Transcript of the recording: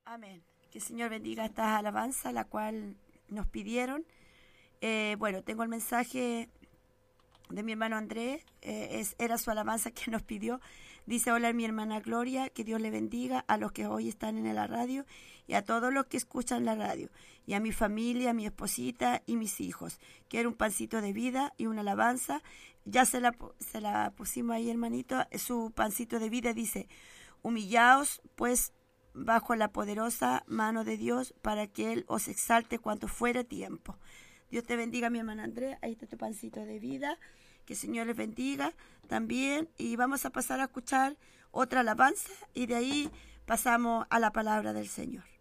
Amén. Que el Señor bendiga esta alabanza, la cual nos pidieron. Bueno, tengo el mensaje de mi hermano Andrés, era su alabanza que nos pidió. Dice: hola mi hermana Gloria, que Dios le bendiga a los que hoy están en la radio y a todos los que escuchan la radio, y a mi familia, a mi esposita y mis hijos. Quiero un pancito de vida y una alabanza. Ya se la pusimos ahí, hermanito. Su pancito de vida dice: humillaos pues bajo la poderosa mano de Dios, para que Él os exalte cuanto fuere tiempo. Dios te bendiga, mi hermana Andrea. Ahí está tu pancito de vida. Que el Señor les bendiga también. Y vamos a pasar a escuchar otra alabanza y de ahí pasamos a la palabra del Señor.